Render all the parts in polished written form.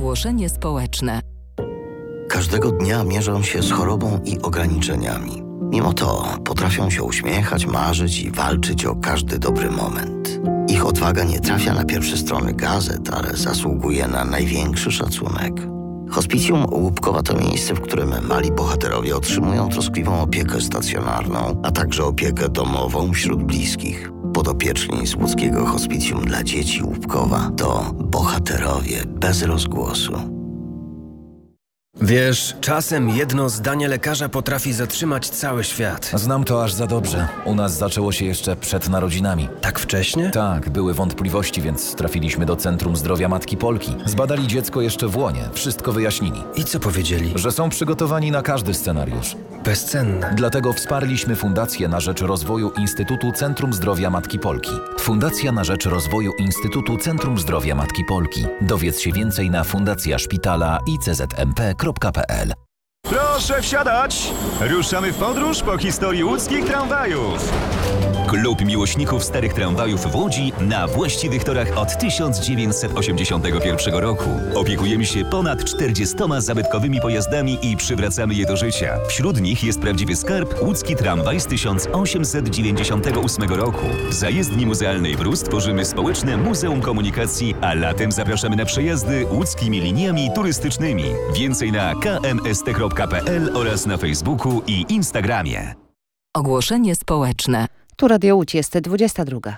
Ogłoszenie społeczne. Każdego dnia mierzą się z chorobą i ograniczeniami. Mimo to potrafią się uśmiechać, marzyć i walczyć o każdy dobry moment. Ich odwaga nie trafia na pierwsze strony gazet, ale zasługuje na największy szacunek. Hospicjum Łupkowa to miejsce, w którym mali bohaterowie otrzymują troskliwą opiekę stacjonarną, a także opiekę domową wśród bliskich. Podopieczni z łódzkiego Hospicjum dla Dzieci Łupkowa to bohaterowie bez rozgłosu. Wiesz, czasem jedno zdanie lekarza potrafi zatrzymać cały świat. Znam to aż za dobrze. U nas zaczęło się jeszcze przed narodzinami. Tak wcześnie? Tak, były wątpliwości, więc trafiliśmy do Centrum Zdrowia Matki Polki. Zbadali dziecko jeszcze w łonie, wszystko wyjaśnili. I co powiedzieli? Że są przygotowani na każdy scenariusz. Bezcenne. Dlatego wsparliśmy Fundację na rzecz rozwoju Instytutu Centrum Zdrowia Matki Polki. Fundacja na rzecz rozwoju Instytutu Centrum Zdrowia Matki Polki. Dowiedz się więcej na fundacjaszpitala.iczmp.pl. Proszę wsiadać! Ruszamy w podróż po historii łódzkich tramwajów. Klub miłośników starych tramwajów w Łodzi na właściwych torach od 1981 roku. Opiekujemy się ponad 40 zabytkowymi pojazdami i przywracamy je do życia. Wśród nich jest prawdziwy skarb łódzki tramwaj z 1898 roku. W zajezdni muzealnej Brus tworzymy społeczne Muzeum Komunikacji, a latem zapraszamy na przejazdy łódzkimi liniami turystycznymi. Więcej na kmst.pl oraz na Facebooku i Instagramie. Ogłoszenie społeczne. Tu Radio Łódź, jest 22.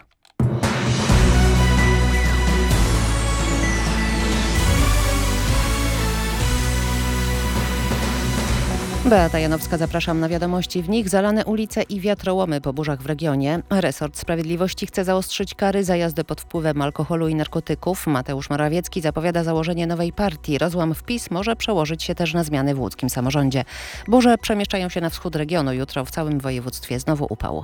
Beata Janowska, zapraszam na wiadomości. W nich zalane ulice i wiatrołomy po burzach w regionie. Resort Sprawiedliwości chce zaostrzyć kary za jazdę pod wpływem alkoholu i narkotyków. Mateusz Morawiecki zapowiada założenie nowej partii. Rozłam w PiS może przełożyć się też na zmiany w łódzkim samorządzie. Burze przemieszczają się na wschód regionu. Jutro w całym województwie znowu upał.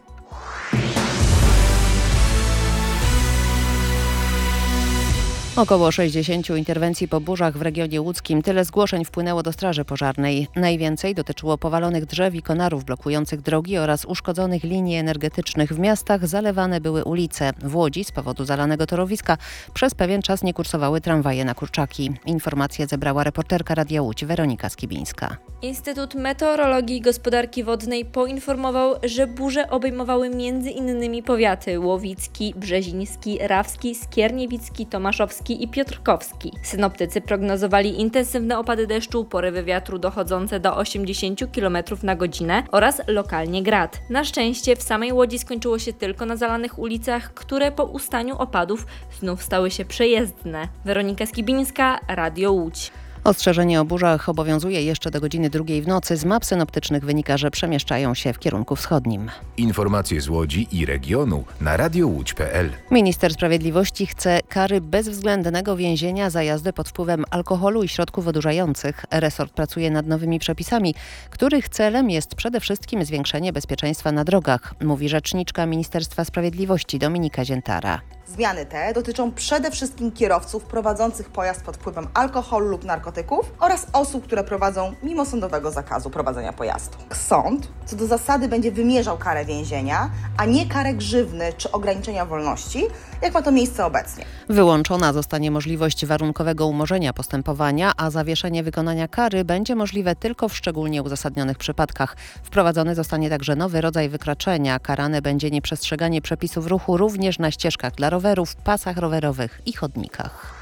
Około 60 interwencji po burzach w regionie łódzkim. Tyle zgłoszeń wpłynęło do Straży Pożarnej. Najwięcej dotyczyło powalonych drzew i konarów blokujących drogi oraz uszkodzonych linii energetycznych. W miastach zalewane były ulice. W Łodzi z powodu zalanego torowiska przez pewien czas nie kursowały tramwaje na Kurczaki. Informacje zebrała reporterka Radia Łódź Weronika Skibińska. Instytut Meteorologii i Gospodarki Wodnej poinformował, że burze obejmowały m.in. powiaty łowicki, brzeziński, rawski, skierniewicki, tomaszowski i piotrkowski. Synoptycy prognozowali intensywne opady deszczu, porywy wiatru dochodzące do 80 km na godzinę oraz lokalnie grad. Na szczęście w samej Łodzi skończyło się tylko na zalanych ulicach, które po ustaniu opadów znów stały się przejezdne. Weronika Skibińska, Radio Łódź. Ostrzeżenie o burzach obowiązuje jeszcze do godziny 2 w nocy. Z map synoptycznych wynika, że przemieszczają się w kierunku wschodnim. Informacje z Łodzi i regionu na radiołódź.pl. Minister Sprawiedliwości chce kary bezwzględnego więzienia za jazdę pod wpływem alkoholu i środków odurzających. Resort pracuje nad nowymi przepisami, których celem jest przede wszystkim zwiększenie bezpieczeństwa na drogach, mówi rzeczniczka Ministerstwa Sprawiedliwości Dominika Ziętara. Zmiany te dotyczą przede wszystkim kierowców prowadzących pojazd pod wpływem alkoholu lub narkotyków oraz osób, które prowadzą mimo sądowego zakazu prowadzenia pojazdu. Sąd co do zasady będzie wymierzał karę więzienia, a nie karę grzywny czy ograniczenia wolności, jak ma to miejsce obecnie. Wyłączona zostanie możliwość warunkowego umorzenia postępowania, a zawieszenie wykonania kary będzie możliwe tylko w szczególnie uzasadnionych przypadkach. Wprowadzony zostanie także nowy rodzaj wykroczenia. Karane będzie nieprzestrzeganie przepisów ruchu również na ścieżkach dla rowerów, pasach rowerowych i chodnikach.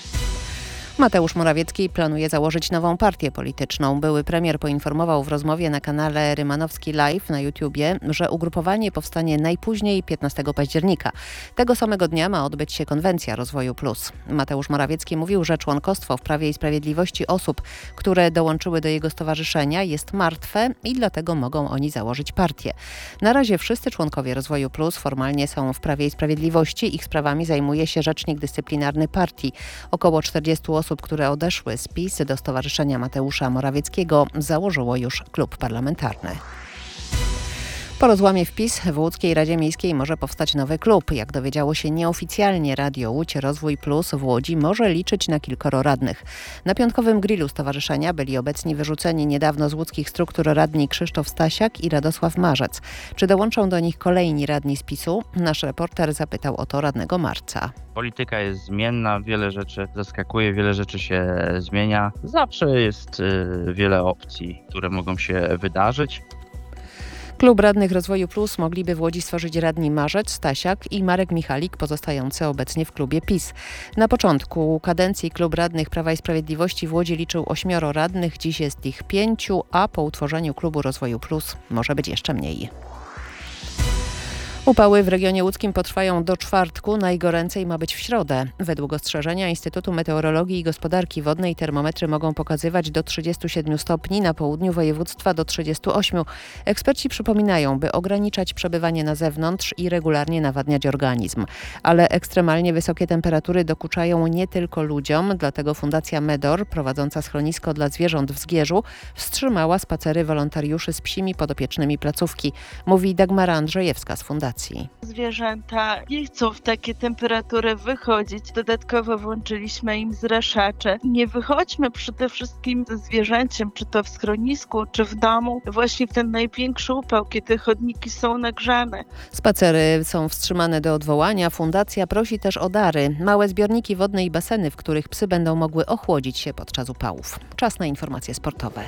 Mateusz Morawiecki planuje założyć nową partię polityczną. Były premier poinformował w rozmowie na kanale Rymanowski Live na YouTubie, że ugrupowanie powstanie najpóźniej 15 października. Tego samego dnia ma odbyć się konwencja Rozwoju Plus. Mateusz Morawiecki mówił, że członkostwo w Prawie i Sprawiedliwości osób, które dołączyły do jego stowarzyszenia, jest martwe i dlatego mogą oni założyć partię. Na razie wszyscy członkowie Rozwoju Plus formalnie są w Prawie i Sprawiedliwości. Ich sprawami zajmuje się rzecznik dyscyplinarny partii. Około 40 osób, które odeszły z PiS do Stowarzyszenia Mateusza Morawieckiego, założyło już klub parlamentarny. Po rozłamie w PiS w Łódzkiej Radzie Miejskiej może powstać nowy klub. Jak dowiedziało się nieoficjalnie Radio Łódź, Rozwój Plus w Łodzi może liczyć na kilkoro radnych. Na piątkowym grillu stowarzyszenia byli obecni wyrzuceni niedawno z łódzkich struktur radni Krzysztof Stasiak i Radosław Marzec. Czy dołączą do nich kolejni radni z PiS-u? Nasz reporter zapytał o to radnego Marca. Polityka jest zmienna, wiele rzeczy zaskakuje, wiele rzeczy się zmienia. Zawsze jest wiele opcji, które mogą się wydarzyć. Klub Radnych Rozwoju Plus mogliby w Łodzi stworzyć radni Marzec, Stasiak i Marek Michalik, pozostający obecnie w klubie PiS. Na początku kadencji klub radnych Prawa i Sprawiedliwości w Łodzi liczył 8 radnych, dziś jest ich 5, a po utworzeniu klubu Rozwoju Plus może być jeszcze mniej. Upały w regionie łódzkim potrwają do czwartku, najgoręcej ma być w środę. Według ostrzeżenia Instytutu Meteorologii i Gospodarki Wodnej termometry mogą pokazywać do 37 stopni, na południu województwa do 38. Eksperci przypominają, by ograniczać przebywanie na zewnątrz i regularnie nawadniać organizm. Ale ekstremalnie wysokie temperatury dokuczają nie tylko ludziom, dlatego Fundacja Medor, prowadząca schronisko dla zwierząt w Zgierzu, wstrzymała spacery wolontariuszy z psimi podopiecznymi placówki, mówi Dagmara Andrzejewska z Fundacji. Zwierzęta nie chcą w takie temperatury wychodzić. Dodatkowo włączyliśmy im zraszacze. Nie wychodźmy przede wszystkim ze zwierzęciem, czy to w schronisku, czy w domu, właśnie w ten największy upał, kiedy chodniki są nagrzane. Spacery są wstrzymane do odwołania. Fundacja prosi też o dary. Małe zbiorniki wodne i baseny, w których psy będą mogły ochłodzić się podczas upałów. Czas na informacje sportowe.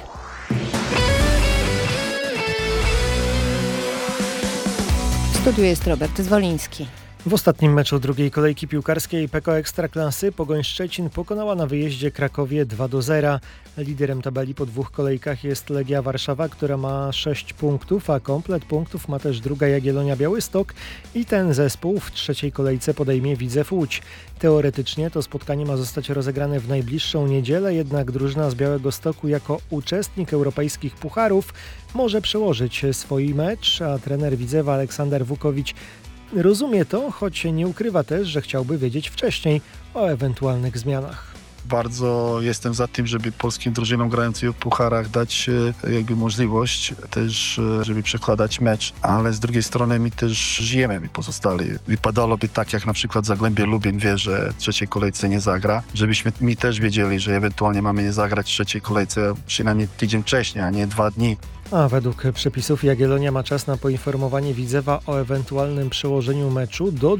W studiu jest Robert Zwoliński. W ostatnim meczu drugiej kolejki piłkarskiej PKO Ekstraklasy Pogoń Szczecin pokonała na wyjeździe Krakowie 2-0. Liderem tabeli po 2 kolejkach jest Legia Warszawa, która ma 6 punktów, a komplet punktów ma też druga Jagiellonia Białystok i ten zespół w trzeciej kolejce podejmie Widzew Łódź. Teoretycznie to spotkanie ma zostać rozegrane w najbliższą niedzielę, jednak drużyna z Białegostoku jako uczestnik europejskich pucharów może przełożyć swój mecz, a trener Widzewa Aleksander Wukowicz rozumie to, choć nie ukrywa też, że chciałby wiedzieć wcześniej o ewentualnych zmianach. Bardzo jestem za tym, żeby polskim drużynom grającym w pucharach dać jakby możliwość też, żeby przekładać mecz, ale z drugiej strony my też żyjemy, my pozostali. Wypadałoby tak, jak na przykład Zagłębie Lubin wie, że w trzeciej kolejce nie zagra, żebyśmy my też wiedzieli, że ewentualnie mamy nie zagrać w trzeciej kolejce przynajmniej tydzień wcześniej, a nie 2 dni. A według przepisów Jagiellonia ma czas na poinformowanie Widzewa o ewentualnym przełożeniu meczu do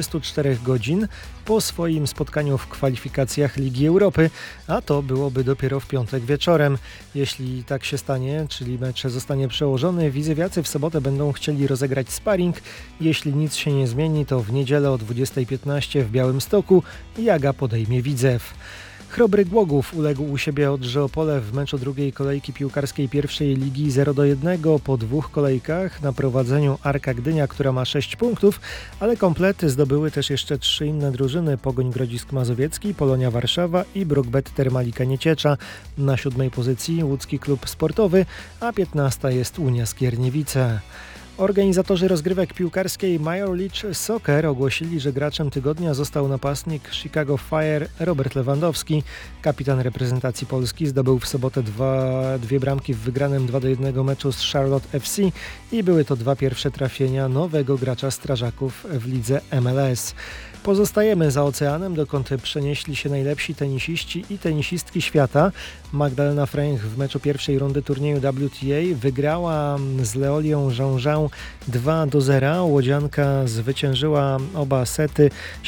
24 godzin po swoim spotkaniu w kwalifikacjach Ligi Europy, a to byłoby dopiero w piątek wieczorem. Jeśli tak się stanie, czyli mecz zostanie przełożony, widzewiacy w sobotę będą chcieli rozegrać sparring. Jeśli nic się nie zmieni, to w niedzielę o 20:15 w Białymstoku Jaga podejmie Widzew. Chrobry Głogów uległ u siebie Odrze Opole w meczu drugiej kolejki piłkarskiej pierwszej ligi 0-1 po 2 kolejkach na prowadzeniu Arka Gdynia, która ma 6 punktów, ale komplety zdobyły też jeszcze 3 inne drużyny: Pogoń Grodzisk Mazowiecki, Polonia Warszawa i Brookbet Termalika Nieciecza. Na 7. pozycji łódzki klub sportowy, a 15. jest Unia Skierniewice. Organizatorzy rozgrywek piłkarskiej Major League Soccer ogłosili, że graczem tygodnia został napastnik Chicago Fire Robert Lewandowski. Kapitan reprezentacji Polski zdobył w sobotę 2 bramki w wygranym 2-1 meczu z Charlotte FC i były to 2 pierwsze trafienia nowego gracza Strażaków w lidze MLS. Pozostajemy za oceanem, dokąd przenieśli się najlepsi tenisiści i tenisistki świata. Magdalena Fręch w meczu pierwszej rundy turnieju WTA wygrała z Leolią Jean-Jean 2-0. Łodzianka zwyciężyła oba sety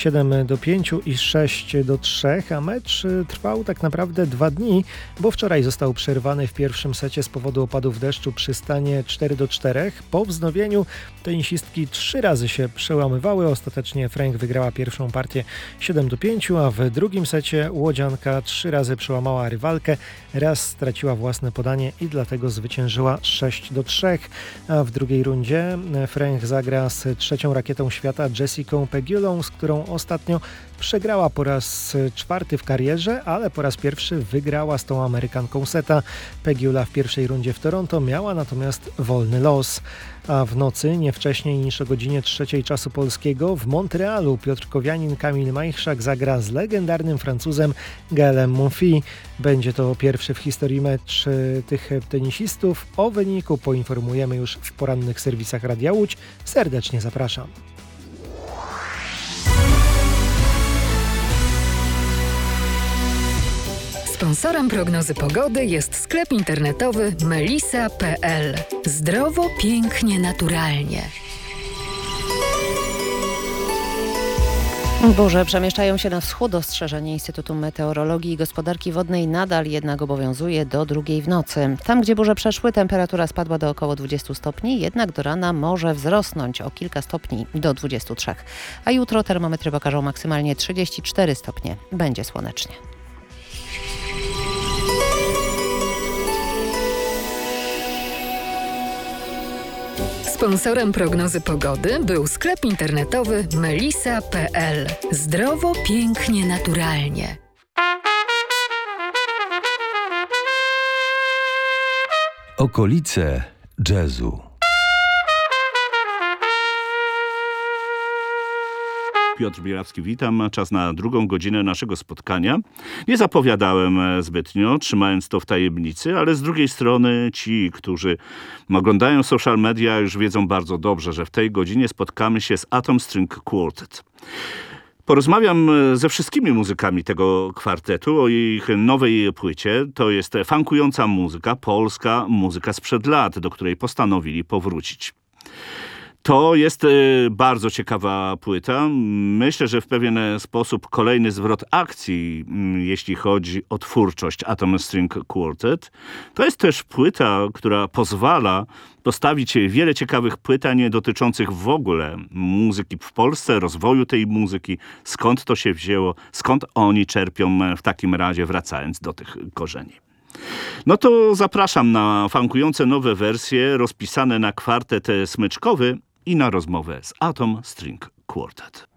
7-5 i 6-3, a mecz trwał tak naprawdę 2 dni, bo wczoraj został przerwany w pierwszym secie z powodu opadów deszczu przy stanie 4-4. Po wznowieniu tenisistki 3 razy się przełamywały. Ostatecznie Fręch wygrała pierwszą partię 7-5, a w drugim secie Łodzianka 3 razy przełamała rywalkę, raz straciła własne podanie i dlatego zwyciężyła 6-3. A w drugiej rundzie Fręch zagra z trzecią rakietą świata Jessicą Pegulą, z którą ostatnio Przegrała po raz 4 w karierze, ale po raz pierwszy wygrała z tą Amerykanką seta. Pegula w pierwszej rundzie w Toronto miała natomiast wolny los. A w nocy, nie wcześniej niż o godzinie 3 czasu polskiego, w Montrealu piotrkowianin Kamil Majchrzak zagra z legendarnym Francuzem Gaelem Monfils. Będzie to pierwszy w historii mecz tych tenisistów. O wyniku poinformujemy już w porannych serwisach Radia Łódź. Serdecznie zapraszam. Sponsorem prognozy pogody jest sklep internetowy melisa.pl. Zdrowo, pięknie, naturalnie. Burze przemieszczają się na wschód. Ostrzeżenie Instytutu Meteorologii i Gospodarki Wodnej nadal jednak obowiązuje do 2 w nocy. Tam, gdzie burze przeszły, temperatura spadła do około 20 stopni, jednak do rana może wzrosnąć o kilka stopni do 23. A jutro termometry pokażą maksymalnie 34 stopnie. Będzie słonecznie. Sponsorem prognozy pogody był sklep internetowy melisa.pl. Zdrowo, pięknie, naturalnie. Okolice jazzu. Piotr Bielawski, witam. Czas na drugą godzinę naszego spotkania. Nie zapowiadałem zbytnio, trzymając to w tajemnicy, ale z drugiej strony ci, którzy oglądają social media, już wiedzą bardzo dobrze, że w tej godzinie spotkamy się z Atom String Quartet. Porozmawiam ze wszystkimi muzykami tego kwartetu o ich nowej płycie. To jest funkująca muzyka, polska muzyka sprzed lat, do której postanowili powrócić. To jest bardzo ciekawa płyta. Myślę, że w pewien sposób kolejny zwrot akcji, jeśli chodzi o twórczość Atom String Quartet. To jest też płyta, która pozwala postawić wiele ciekawych pytań dotyczących w ogóle muzyki w Polsce, rozwoju tej muzyki, skąd to się wzięło, skąd oni czerpią w takim razie, wracając do tych korzeni. No to zapraszam na funkujące nowe wersje rozpisane na kwartet smyczkowy i na rozmowę z Atom String Quartet.